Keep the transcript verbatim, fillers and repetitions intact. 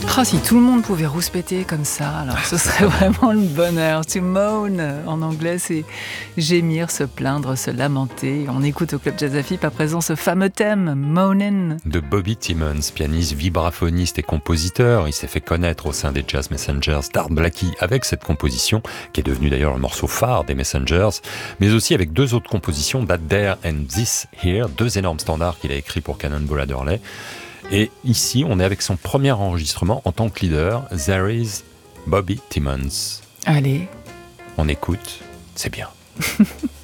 Ah, si tout le monde pouvait rouspéter comme ça, alors ce serait vraiment le bonheur. To moan, en anglais, c'est gémir, se plaindre, se lamenter. On écoute au Club Jazz à Fip à présent ce fameux thème, Moanin'. De Bobby Timmons, pianiste, vibraphoniste et compositeur. Il s'est fait connaître au sein des Jazz Messengers d'Art Blakey avec cette composition, qui est devenue d'ailleurs le morceau phare des Messengers, mais aussi avec deux autres compositions, That There and This Here, deux énormes standards qu'il a écrits pour Cannonball Adderley. Et ici, on est avec son premier enregistrement en tant que leader, There is Bobby Timmons. Allez. On écoute, c'est bien.